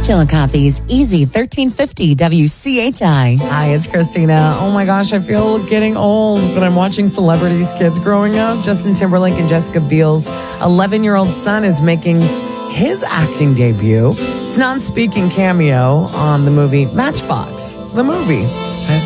Chillicothe's Easy 1350 WCHI. Hi, it's Christina. Oh my gosh, I feel getting old, but I'm watching celebrities' kids growing up. Justin Timberlake and Jessica Biel's 11-year-old son is making his acting debut. It's non-speaking cameo on the movie Matchbox, the movie.